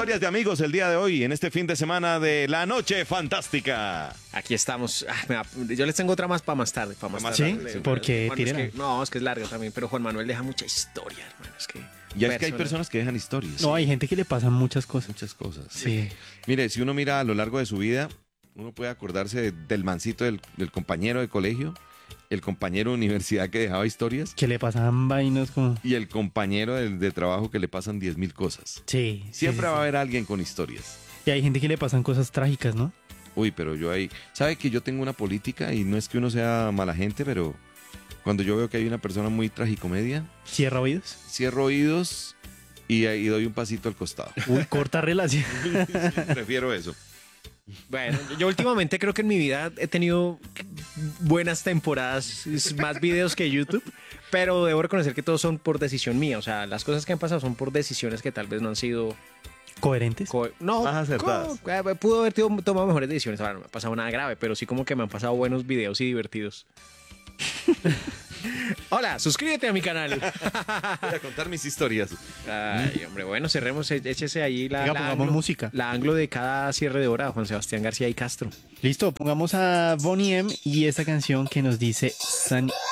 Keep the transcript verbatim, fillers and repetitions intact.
Historias de amigos el día de hoy, en este fin de semana de La Noche Fantástica. Aquí estamos. Ah, me da- yo les tengo otra más para más tarde. Para más ¿Sí? tarde. Sí, porque Juan, es tírala. que- no, es que es largo también, pero Juan Manuel deja mucha historia, hermano. Es que Y es que hay personas que dejan historias. No, hay gente que le pasan muchas cosas. Muchas cosas. Sí. Mire, si uno mira a lo largo de su vida, uno puede acordarse del mancito del, del compañero de colegio, el compañero de universidad que dejaba historias Que le pasan vainas como... y el compañero de, de trabajo que le pasan diez mil cosas. Sí. sí, Siempre sí, va a sí. haber alguien con historias. Y hay gente que le pasan cosas trágicas, ¿no? Uy, pero yo ahí... ¿Sabe que yo tengo una política y no es que uno sea mala gente, pero cuando yo veo que hay una persona muy tragicomedia, Cierra oídos. cierro oídos y, y doy un pasito al costado. Uy, corta relación. Prefiero eso. Bueno, yo últimamente creo que en mi vida he tenido buenas temporadas, más videos que YouTube, pero debo reconocer que todos son por decisión mía. O sea, las cosas que han pasado son por decisiones que tal vez no han sido... ¿Coherentes? co- no, Más acertadas. co- eh, pudo haber tenido- tomado mejores decisiones. Ahora no me ha pasado nada grave, pero sí como que me han pasado buenos videos y divertidos. Hola, suscríbete a mi canal. Voy a contar mis historias. Ay, hombre, bueno, cerremos, e- échese ahí la, Venga, la pongamos anglo, música. la anglo de cada cierre de hora, Juan Sebastián García y Castro. Listo, pongamos a Bonnie M y esta canción que nos dice Sunny